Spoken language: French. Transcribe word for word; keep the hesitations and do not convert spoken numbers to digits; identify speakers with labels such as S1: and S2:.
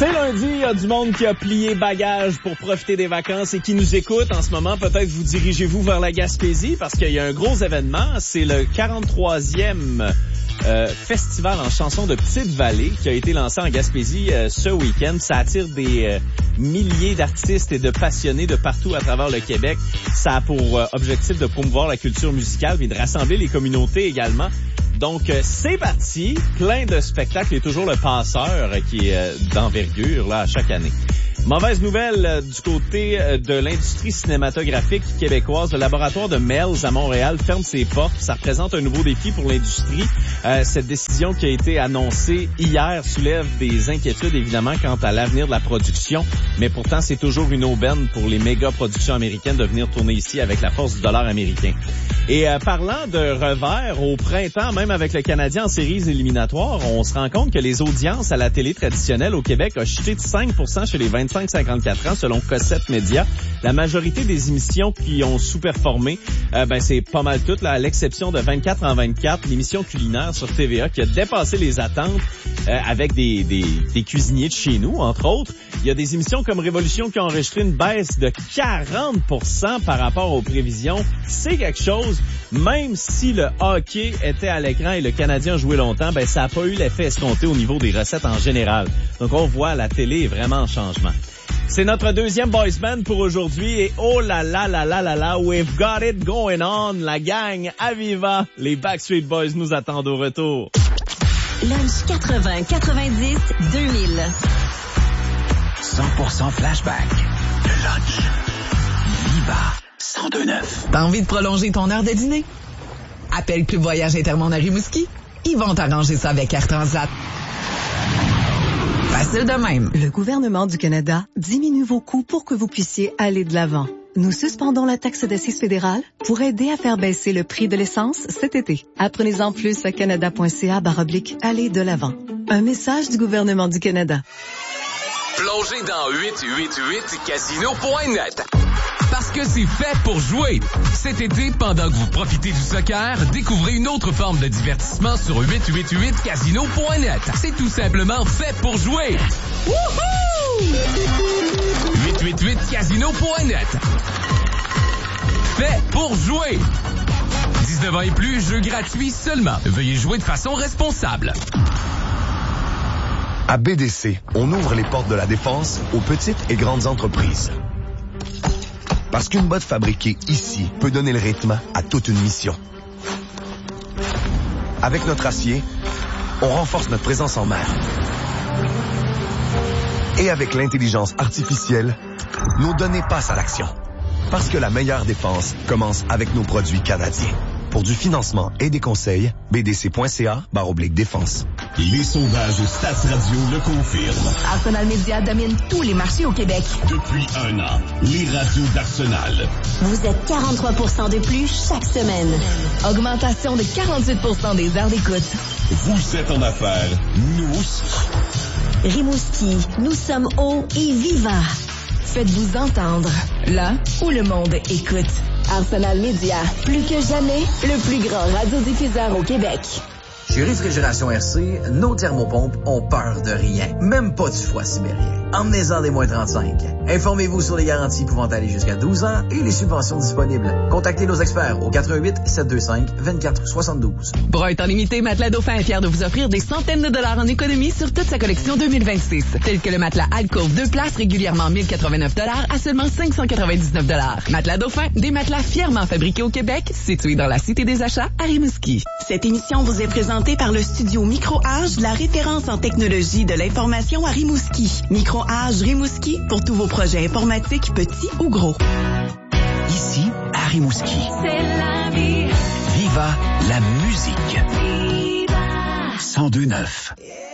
S1: C'est lundi, il y a du monde qui a plié bagage pour profiter des vacances et qui nous écoute en ce moment. Peut-être vous dirigez-vous vers la Gaspésie parce qu'il y a un gros événement. C'est le quarante-troisième euh, festival en chansons de Petite-Vallée qui a été lancé en Gaspésie euh, ce week-end. Ça attire des euh, milliers d'artistes et de passionnés de partout à travers le Québec. Ça a pour euh, objectif de promouvoir la culture musicale et de rassembler les communautés également. Donc, euh, c'est parti. Plein de spectacles et toujours le passeur euh, qui est euh, d'envergure là à chaque année. Mauvaise nouvelle euh, du côté euh, de l'industrie cinématographique québécoise. Le laboratoire de Melz à Montréal ferme ses portes. Ça représente un nouveau défi pour l'industrie. Euh, cette décision qui a été annoncée hier soulève des inquiétudes évidemment quant à l'avenir de la production. Mais pourtant, c'est toujours une aubaine pour les méga productions américaines de venir tourner ici avec la force du dollar américain. Et euh, parlant de revers, au printemps, même avec le Canadien en séries éliminatoires, on se rend compte que les audiences à la télé traditionnelle au Québec ont chuté de cinq pour cent chez les vingt-cinq à cinquante-quatre ans, selon Cossette Média. La majorité des émissions qui ont sous-performé, euh, ben c'est pas mal toutes, là, à l'exception de vingt-quatre en vingt-quatre, l'émission culinaire sur T V A qui a dépassé les attentes euh, avec des, des, des cuisiniers de chez nous, entre autres. Il y a des émissions comme Révolution qui ont enregistré une baisse de quarante pour cent par rapport aux prévisions. C'est quelque chose. Même si le hockey était à l'écran et le Canadien jouait longtemps, ben ça n'a pas eu l'effet escompté au niveau des recettes en général. Donc on voit, la télé est vraiment en changement. C'est notre deuxième boys band pour aujourd'hui et oh là là là là là là, we've got it going on, la gang Aviva, les Backstreet Boys nous attendent au retour.
S2: Lunch quatre-vingts quatre-vingt-dix deux mille.
S3: cent pour cent flashback. Le lunch. Viva cent deux neuf.
S4: T'as envie de prolonger ton heure de dîner? Appelle Club Voyage Intermonde à Rimouski. Ils vont t'arranger ça avec Air Transat. Facile de même.
S5: Le gouvernement du Canada diminue vos coûts pour que vous puissiez aller de l'avant. Nous suspendons la taxe d'assises fédérale pour aider à faire baisser le prix de l'essence cet été. Apprenez-en plus à canada.ca barre oblique aller de l'avant. Un message du gouvernement du Canada.
S6: Plongez dans huit huit huit casino point net. Parce que c'est fait pour jouer. Cet été, pendant que vous profitez du soccer, découvrez une autre forme de divertissement sur huit huit huit casino point net. C'est tout simplement fait pour jouer. Wouhou! huit huit huit casino point net. Fait pour jouer. dix-neuf ans et plus, jeu gratuit seulement. Veuillez jouer de façon responsable.
S7: À B D C, on ouvre les portes de la défense aux petites et grandes entreprises. Parce qu'une botte fabriquée ici peut donner le rythme à toute une mission. Avec notre acier, on renforce notre présence en mer. Et avec l'intelligence artificielle, nos données passent à l'action. Parce que la meilleure défense commence avec nos produits canadiens. Pour du financement et des conseils, b d c point c a barre oblique défense.
S8: Les sondages Stats Radio le confirment.
S2: Arsenal Media domine tous les marchés au Québec.
S8: Depuis un an, les radios d'Arsenal.
S2: Vous êtes quarante-trois pour cent de plus chaque semaine. Augmentation de quarante-huit pour cent des heures d'écoute.
S8: Vous êtes en affaires, nous aussi.
S2: Rimouski, nous sommes hauts et vivants. Faites-vous entendre, là où le monde écoute. Arsenal Media, plus que jamais, le plus grand radiodiffuseur au Québec.
S9: Chez Réfrigération R C, nos thermopompes ont peur de rien, même pas du froid sibérien. Emmenez-en des moins trente-cinq. Informez-vous sur les garanties pouvant aller jusqu'à douze ans et les subventions disponibles. Contactez nos experts au quatre un huit sept deux cinq deux quatre sept deux.
S4: Pour un temps limité, Matelas Dauphin est fier de vous offrir des centaines de dollars en économie sur toute sa collection deux mille vingt-six. Tel que le matelas Alcove deux places régulièrement mille quatre-vingt-neuf dollars à seulement cinq cent quatre-vingt-dix-neuf dollars. Matelas Dauphin, des matelas fièrement fabriqués au Québec, situés dans la Cité des Achats à Rimouski.
S10: Cette émission vous est présentée par le studio Micro-Age, la référence en technologie de l'information à Rimouski. Micro-Age Rimouski pour tous vos projets informatiques, petits ou gros.
S3: Ici, à Rimouski.
S2: C'est la vie.
S3: Viva la musique.
S2: Viva.
S3: cent deux neuf.
S2: Yeah.